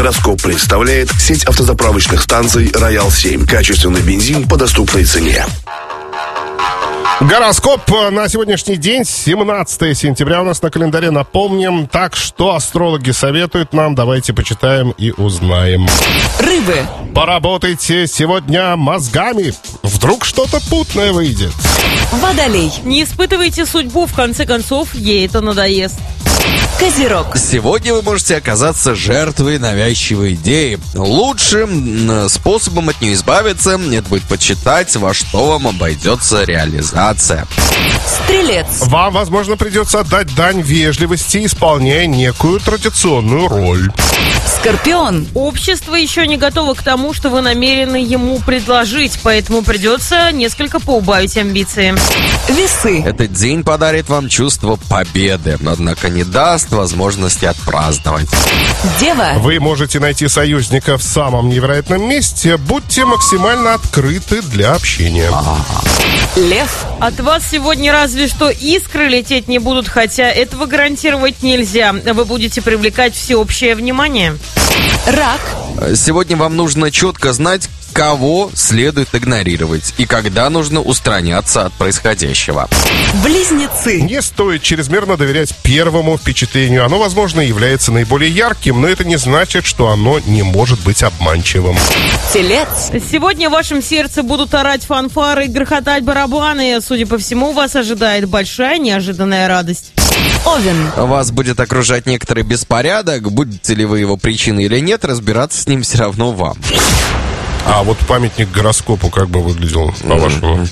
Гороскоп представляет сеть автозаправочных станций «Роял-7». Качественный бензин по доступной цене. Гороскоп на сегодняшний день, 17 сентября у нас на календаре, напомним. Так что астрологи советуют нам, давайте почитаем и узнаем. Рыбы. Поработайте сегодня мозгами, вдруг что-то путное выйдет. Водолей. Не испытывайте судьбу, в конце концов, ей это надоест. Козерог. Сегодня вы можете оказаться жертвой навязчивой идеи. Лучшим способом от нее избавиться — это будет почитать, во что вам обойдется реализация. Стрелец. Вам, возможно, придется отдать дань вежливости, исполняя некую традиционную роль. Скорпион. Общество еще не готово к тому, что вы намерены ему предложить, поэтому придется несколько поубавить амбиции. Весы. Этот день подарит вам чувство победы, однако не даст возможности отпраздновать. Дева. Вы можете найти союзника в самом невероятном месте. Будьте максимально открыты для общения. Лев. От вас сегодня разве что искры лететь не будут, хотя этого гарантировать нельзя. Вы будете привлекать всеобщее внимание. Рак. Сегодня вам нужно четко знать, кого следует игнорировать и когда нужно устраняться от происходящего. Близнецы. Не стоит чрезмерно доверять первому впечатлению. Оно, возможно, является наиболее ярким, но это не значит, что оно не может быть обманчивым. Телец. Сегодня в вашем сердце будут орать фанфары и грохотать барабаны. Судя по всему, вас ожидает большая неожиданная радость. Овен. Вас будет окружать некоторый беспорядок. Будете ли вы его причиной или нет, разбираться с ним все равно вам. А вот памятник гороскопу как бы выглядел, по-вашему?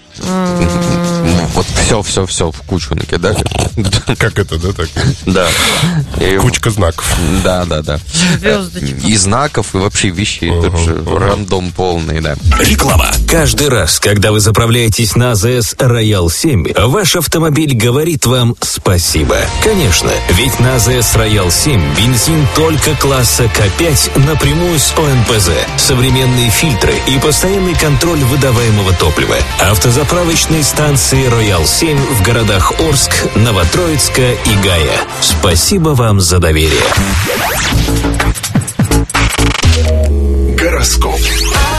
Вот все в кучу накидали. Как это, да, так? Да. Кучка знаков. Да. Звездочка. И знаков, и вообще вещей. Тут же рандом полный, да. Реклама. Каждый раз, когда вы заправляетесь на АЗС Роял-7, ваш автомобиль говорит вам спасибо. Конечно, ведь на АЗС Роял-7 бензин только класса К5 напрямую с ОМПЗ, современные фильтры и постоянный контроль выдаваемого топлива. Автозаправочные станции Роял-7 в городах Орск, Новотроицка и Гая. Спасибо вам за доверие. Гороскоп.